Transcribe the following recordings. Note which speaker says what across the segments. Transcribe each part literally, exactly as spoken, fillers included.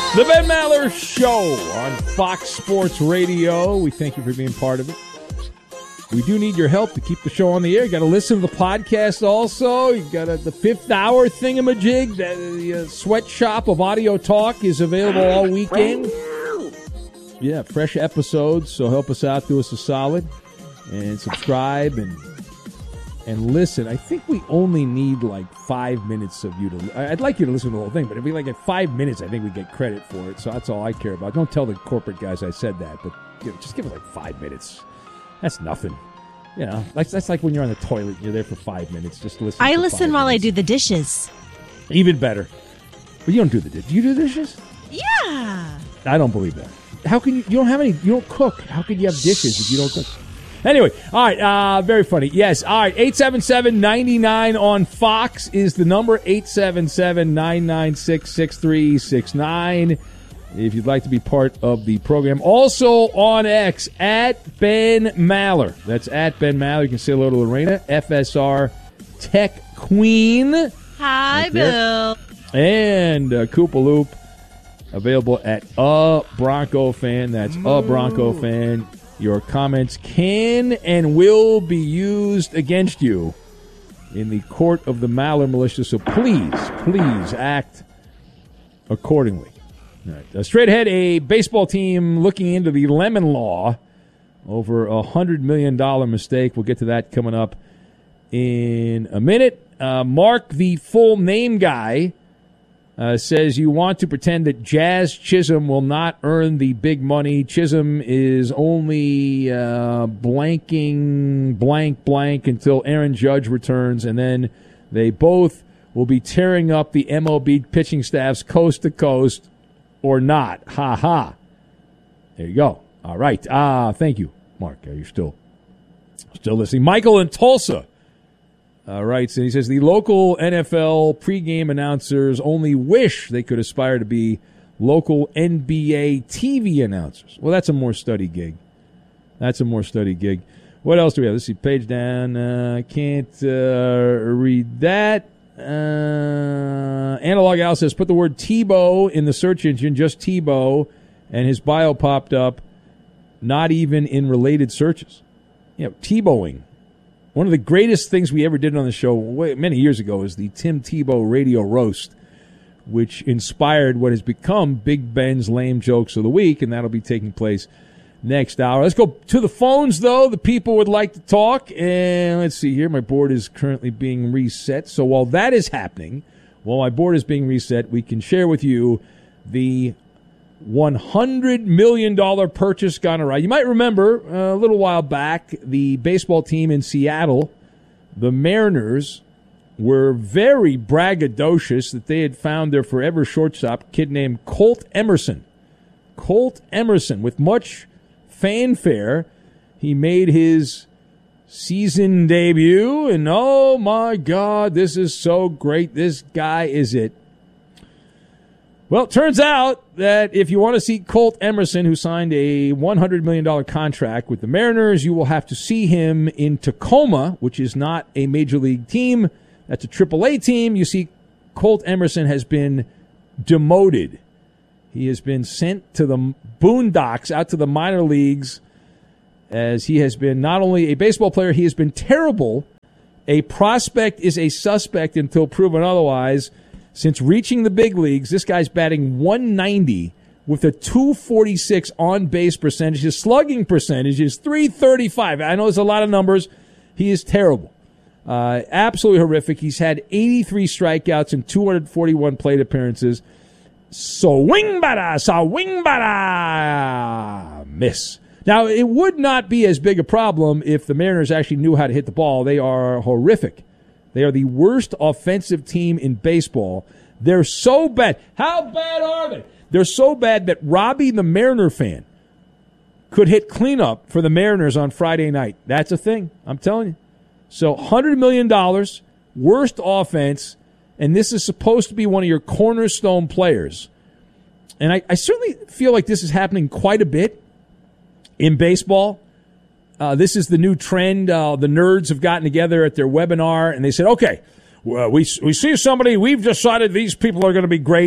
Speaker 1: The Ben Maller Show on Fox Sports Radio. We thank you for being part of it. We do need your help to keep the show on the air. You got to listen to the podcast also. You got a, the fifth hour thingamajig. The, the uh, sweatshop of audio talk is available all weekend. Yeah, fresh episodes. So help us out. Do us a solid. And subscribe and and listen. I think we only need like five minutes of you to... I'd like you to listen to the whole thing, but if we like at five minutes, I think we get credit for it. So that's all I care about. Don't tell the corporate guys I said that, but you know, just give us like five minutes. That's nothing. You know, that's, that's like when you're on the toilet. You're there for five minutes. Just listen.
Speaker 2: I listen while
Speaker 1: minutes.
Speaker 2: I do the dishes.
Speaker 1: Even better. But you don't do the dishes. Do you do the dishes?
Speaker 2: Yeah.
Speaker 1: I don't believe that. How can you? You don't have any. You don't cook. How can you have dishes if you don't cook? Anyway, all right. Uh, very funny. Yes. All right. eight seven seven, nine nine on Fox is the number. eight seven seven, nine nine six, six three six nine. If you'd like to be part of the program. Also on X, at Ben Maller. That's at Ben Maller. You can say hello to Lorena, F S R Tech Queen.
Speaker 2: Hi,
Speaker 1: right
Speaker 2: Bill.
Speaker 1: And uh, Koopa Loop, available at A Bronco Fan. That's Ooh. A Bronco Fan. Your comments can and will be used against you in the court of the Maller Militia. So please, please act accordingly. All right. Uh, straight ahead, a baseball team looking into the Lemon Law over a one hundred million dollars mistake. We'll get to that coming up in a minute. Uh, Mark, the full name guy, uh, says you want to pretend that Jazz Chisholm will not earn the big money. Chisholm is only uh, blanking blank blank until Aaron Judge returns, and then they both will be tearing up the M L B pitching staffs coast to coast. Or not. Ha ha. There you go. All right. Ah, thank you, Mark. Are you still still listening? Michael in Tulsa uh, writes, and he says, the local N F L pregame announcers only wish they could aspire to be local N B A T V announcers. Well, that's a more study gig. That's a more study gig. What else do we have? Let's see. Page down. I uh, can't uh, read that. Uh, Analog Al says, put the word Tebow in the search engine, just Tebow, and his bio popped up, not even in related searches. You know, Tebowing. One of the greatest things we ever did on the show way, many years ago is the Tim Tebow Radio Roast, which inspired what has become Big Ben's Lame Jokes of the Week, and that'll be taking place next hour. Let's go to the phones, though. The people would like to talk. And let's see here. My board is currently being reset. So while that is happening, while my board is being reset, we can share with you the one hundred million dollars purchase gone awry. You might remember uh, a little while back, the baseball team in Seattle, the Mariners, were very braggadocious that they had found their forever shortstop, kid named Colt Emerson. Colt Emerson, with much fanfare, he made his season debut, and oh my God, this is so great. This guy is it. Well, it turns out that if you want to see Colt Emerson, who signed a one hundred million dollars contract with the Mariners, you will have to see him in Tacoma, which is not a major league team. That's a triple A team. You see, Colt Emerson has been demoted. He has been sent to the boondocks, out to the minor leagues, as he has been not only a baseball player, he has been terrible. A prospect is a suspect until proven otherwise. Since reaching the big leagues, this guy's batting one ninety with a two forty-six on-base percentage. His slugging percentage is three thirty-five. I know it's a lot of numbers. He is terrible. Uh, absolutely horrific. He's had eighty-three strikeouts and two hundred forty-one plate appearances. Swing bada, swing bada, miss. Now, it would not be as big a problem if the Mariners actually knew how to hit the ball. They are horrific. They are the worst offensive team in baseball. They're so bad. How bad are they? They're so bad that Robbie, the Mariner fan, could hit cleanup for the Mariners on Friday night. That's a thing. I'm telling you. So one hundred million dollars, worst offense, and this is supposed to be one of your cornerstone players. And I, I certainly feel like this is happening quite a bit in baseball. Uh, this is the new trend. Uh, the nerds have gotten together at their webinar, and they said, okay, well, we we see somebody, we've decided these people are going to be great,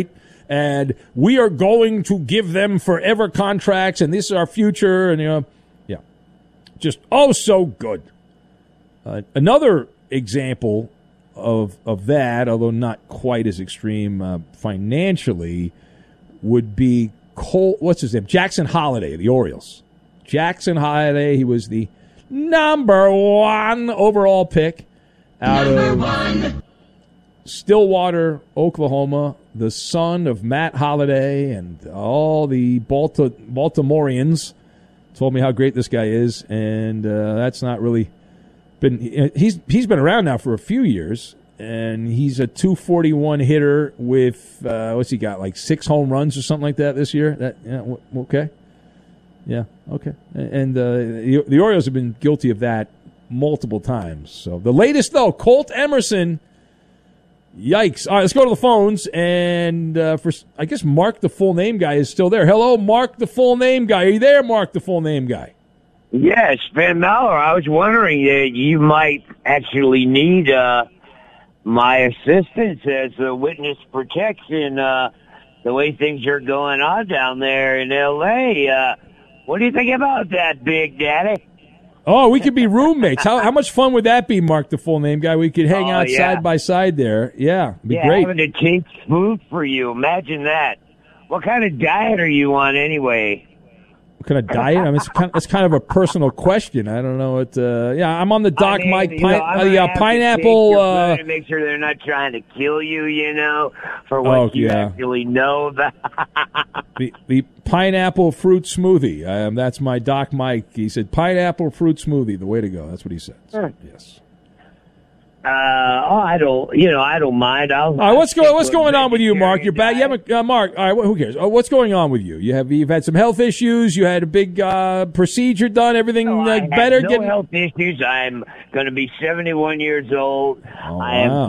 Speaker 1: and we are going to give them forever contracts, and this is our future, and you know, yeah, just oh so good. Uh, another example of of that, although not quite as extreme uh, financially, would be Cole. What's his name? Jackson Holliday, the Orioles. Jackson Holliday. He was the number one overall pick out number of one. Stillwater, Oklahoma. The son of Matt Holliday and all the Balti- Baltimoreans told me how great this guy is, and uh, that's not really. Been, he's he's been around now for a few years, and he's a two forty-one hitter with uh, what's he got, like six home runs or something like that this year. That yeah, okay, yeah, okay. And uh, the, the Orioles have been guilty of that multiple times. So the latest though, Colt Emerson. Yikes! All right, let's go to the phones, and uh, for I guess Mark, the full name guy, is still there. Hello, Mark, the full name guy. Are you there, Mark, the full name guy?
Speaker 3: Yes, Ben Maller. I was wondering that you might actually need uh, my assistance as a witness protection. Uh, the way things are going on down there in L A. Uh, what do you think about that, Big Daddy?
Speaker 1: Oh, we could be roommates. How how much fun would that be, Mark, the full name guy? We could hang
Speaker 3: oh,
Speaker 1: out
Speaker 3: yeah.
Speaker 1: side by side there. Yeah, it'd be
Speaker 3: yeah,
Speaker 1: great.
Speaker 3: having to take food for you. Imagine that. What kind of diet are you on anyway?
Speaker 1: What kind of diet? I mean, it's kind of, it's kind of a personal question. I don't know what. Uh, yeah, I'm on the Doc
Speaker 3: I mean,
Speaker 1: Mike
Speaker 3: you
Speaker 1: pine,
Speaker 3: know, I'm
Speaker 1: uh, the uh,
Speaker 3: gonna have to
Speaker 1: pineapple.
Speaker 3: take your
Speaker 1: Uh,
Speaker 3: blood to make sure they're not trying to kill you. You know, for what
Speaker 1: oh,
Speaker 3: you
Speaker 1: yeah.
Speaker 3: actually know about.
Speaker 1: the the pineapple fruit smoothie. Um, that's my Doc Mike. He said pineapple fruit smoothie. The way to go. That's what he said.
Speaker 3: Sure.
Speaker 1: Yes.
Speaker 3: Uh, oh, I don't, you know, I don't mind. I'll.
Speaker 1: All right, what's
Speaker 3: I'll
Speaker 1: going What's
Speaker 3: stick with
Speaker 1: going on with you, Mark? You're back. You
Speaker 3: vegetarian
Speaker 1: haven't, uh, Mark. All right, well, who cares? Uh, what's going on with you? You have you've had some health issues. You had a big uh, procedure done. Everything
Speaker 3: No,
Speaker 1: uh,
Speaker 3: I have
Speaker 1: better.
Speaker 3: no
Speaker 1: getting
Speaker 3: health issues. I'm going to be seventy-one years old.
Speaker 1: Oh,
Speaker 3: I
Speaker 1: wow.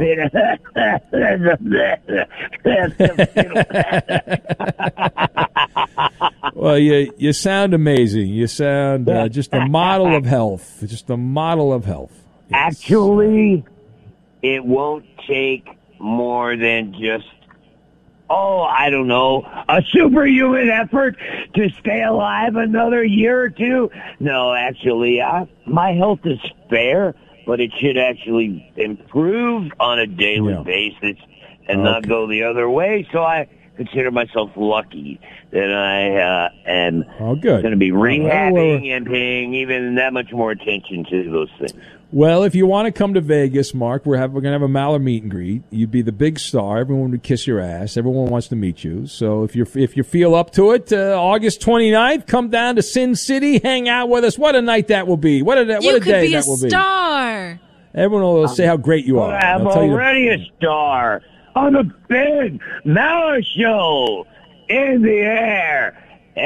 Speaker 3: have been.
Speaker 1: Well, you you sound amazing. You sound uh, just a model of health. Just a model of health. Yes.
Speaker 3: Actually, it won't take more than just, oh, I don't know, a superhuman effort to stay alive another year or two. No, actually, I, my health is fair, but it should actually improve on a daily
Speaker 1: Yeah.
Speaker 3: basis and not
Speaker 1: Okay.
Speaker 3: go the other way. So I consider myself lucky that I uh, am
Speaker 1: Oh, good.
Speaker 3: going to be
Speaker 1: All right, well,
Speaker 3: rehabbing and paying even that much more attention to those things.
Speaker 1: Well, if you want to come to Vegas, Mark, we're, have, we're going to have a Maller meet and greet. You'd be the big star. Everyone would kiss your ass. Everyone wants to meet you. So if you if you feel up to it, uh, August twenty-ninth, come down to Sin City, hang out with us. What a night that will be. What a, what
Speaker 2: You
Speaker 1: a
Speaker 2: could
Speaker 1: day
Speaker 2: be a
Speaker 1: that will be.
Speaker 2: star.
Speaker 1: Everyone will say how great you
Speaker 3: Well,
Speaker 1: are.
Speaker 3: I'm
Speaker 1: I'll tell you the-
Speaker 3: already a star on the big Maller show in the air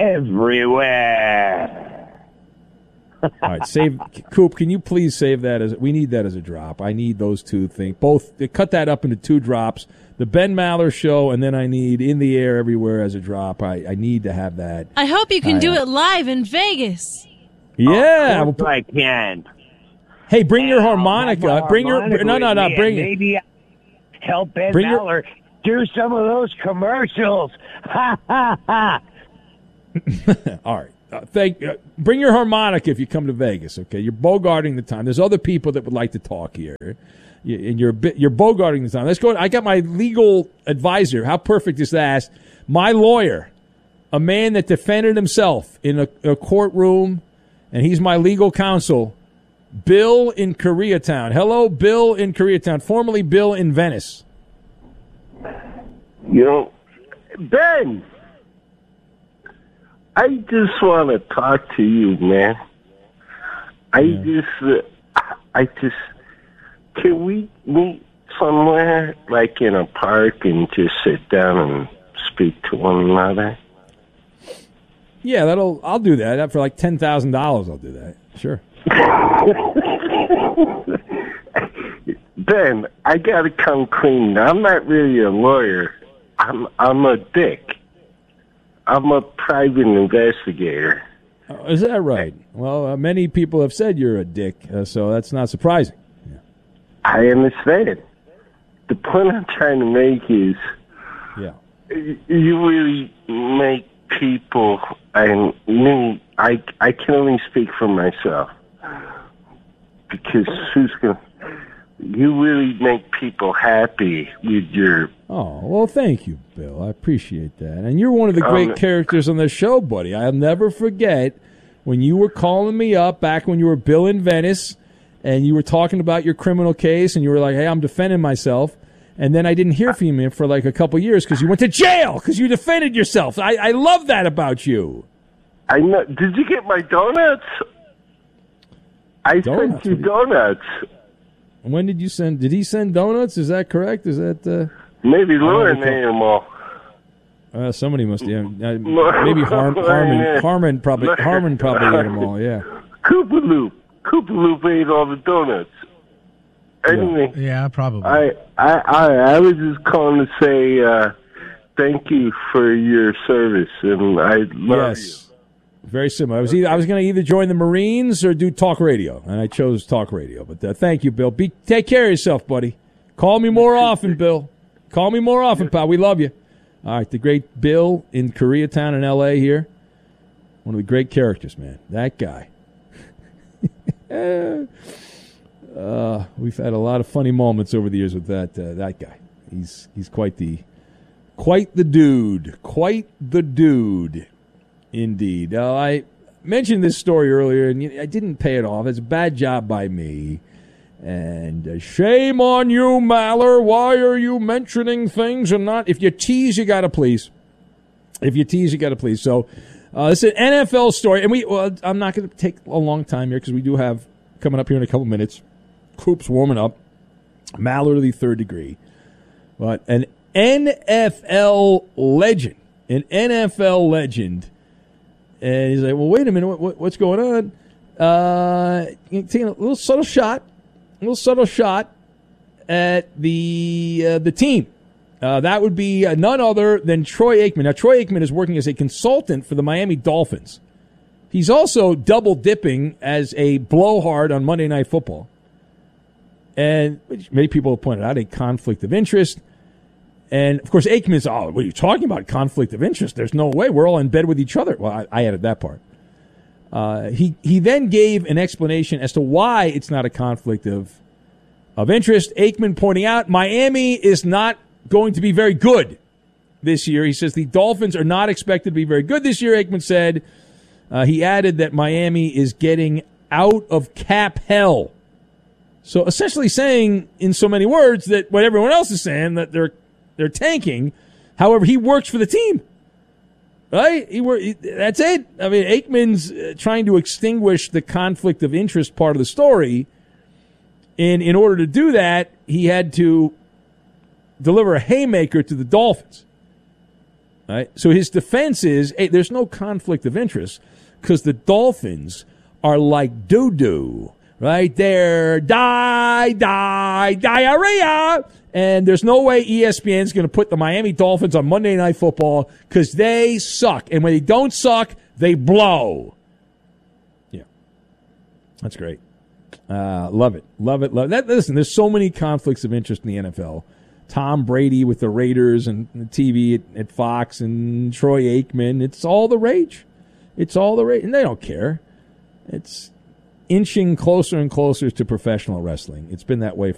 Speaker 3: everywhere.
Speaker 1: All right, save Coop. Can you please save that as we need that as a drop? I need those two things. Both cut that up into two drops. The Ben Maller show, and then I need In the Air Everywhere as a drop. I, I need to have that.
Speaker 2: I hope you can
Speaker 1: I,
Speaker 2: do
Speaker 1: uh,
Speaker 2: it live in Vegas.
Speaker 1: Yeah.
Speaker 3: Of
Speaker 1: we'll
Speaker 3: course
Speaker 1: put-
Speaker 3: I can.
Speaker 1: hey, bring your
Speaker 3: And I'll
Speaker 1: harmonica.
Speaker 3: have my
Speaker 1: Bring your
Speaker 3: harmonica
Speaker 1: no no
Speaker 3: with
Speaker 1: no.
Speaker 3: me,
Speaker 1: Bring
Speaker 3: and
Speaker 1: it.
Speaker 3: maybe I'll help Ben
Speaker 1: Bring your-
Speaker 3: Maller do some of those commercials. Ha ha ha.
Speaker 1: All right. Uh, thank. Uh, bring your harmonica if you come to Vegas. Okay, you're bogarting the time. There's other people that would like to talk here, you, and you're bit, you're bogarting the time. Let's go. I got my legal advisor. How perfect is that? My lawyer, a man that defended himself in a, a courtroom, and he's my legal counsel. Bill in Koreatown. Hello, Bill in Koreatown. Formerly Bill in Venice.
Speaker 4: You know, Ben, I just want to talk to you, man. I
Speaker 1: Yeah.
Speaker 4: just, uh, I just, can we meet somewhere, like in a park, and just sit down and speak to one another?
Speaker 1: Yeah, that'll. I'll do that. For like ten thousand dollars, I'll do that. Sure.
Speaker 4: Ben, I gotta come clean. I'm not really a lawyer. I'm I'm a dick. I'm a private investigator.
Speaker 1: Uh, is that right? Well, uh, many people have said you're a dick, uh, so that's not surprising.
Speaker 4: I understand. The point I'm trying to make is,
Speaker 1: Yeah.
Speaker 4: you really make people, and me, I, I can only speak for myself. Because who's going to, you really make people happy with your...
Speaker 1: Oh, well, thank you, Bill. I appreciate that. And you're one of the great um, characters on the show, buddy. I'll never forget when you were calling me up back when you were Bill in Venice, and you were talking about your criminal case, and you were like, hey, I'm defending myself. And then I didn't hear from you for like a couple years because you went to jail because you defended yourself. I, I love that about you.
Speaker 4: I know. Did you get my donuts? I
Speaker 1: donuts,
Speaker 4: sent you donuts.
Speaker 1: When did you send? Did he send donuts? Is that correct? Is that uh,
Speaker 4: maybe Lauren ate them all?
Speaker 1: Uh, somebody must. Yeah, uh, maybe Har- Harmon. Harmon probably. Harmon probably ate them all. Yeah.
Speaker 4: Koopa Loop. Koopa Loop ate all the donuts. Anyway.
Speaker 5: Yeah, probably.
Speaker 4: I I I, I was just calling to say uh, thank you for your service, and I love
Speaker 1: yes.
Speaker 4: you.
Speaker 1: Very similar. I was either I was going to either join the Marines or do talk radio, and I chose talk radio. But uh, thank you, Bill. Be, take care of yourself, buddy. Call me more often, Bill. Call me more often, pal. We love you. All right, the great Bill in Koreatown in L A here. One of the great characters, man. That guy. uh, we've had a lot of funny moments over the years with that uh, that guy. He's he's quite the quite the dude. Quite the dude. Indeed. Uh, I mentioned this story earlier, and I didn't pay it off. It's a bad job by me. And uh, shame on you, Maller. Why are you mentioning things and not... If you tease, you got to please. If you tease, you got to please. So, uh, it's an N F L story. And we, well, I'm not going to take a long time here because we do have, coming up here in a couple minutes, Coop's warming up. Maller to the third degree. But an N F L legend, an N F L legend... And he's like, well, wait a minute, what, what, what's going on? Uh, taking a little subtle shot, a little subtle shot at the uh, the team. Uh, that would be uh, none other than Troy Aikman. Now, Troy Aikman is working as a consultant for the Miami Dolphins. He's also double dipping as a blowhard on Monday Night Football. And which many people have pointed out a conflict of interest. And, of course, Aikman's, oh, what are you talking about? Conflict of interest. There's no way. We're all in bed with each other. Well, I, I added that part. Uh, he he then gave an explanation as to why it's not a conflict of of interest. Aikman pointing out Miami is not going to be very good this year. He says the Dolphins are not expected to be very good this year, Aikman said. Uh, he added that Miami is getting out of cap hell. So essentially saying, in so many words, that what everyone else is saying, that they're They're tanking. However, he works for the team, right? He, he That's it. I mean, Aikman's uh, trying to extinguish the conflict of interest part of the story. And in order to do that, he had to deliver a haymaker to the Dolphins. Right? So his defense is, hey, there's no conflict of interest because the Dolphins are like doo-doo. Right there, die, die, diarrhea. And there's no way E S P N's going to put the Miami Dolphins on Monday Night Football because they suck. And when they don't suck, they blow. Yeah. That's great. Uh, love it. Love it. Love it. That, listen, there's so many conflicts of interest in the N F L. Tom Brady with the Raiders and the T V at, at Fox and Troy Aikman. It's all the rage. It's all the rage. And they don't care. It's inching closer and closer to professional wrestling. It's been that way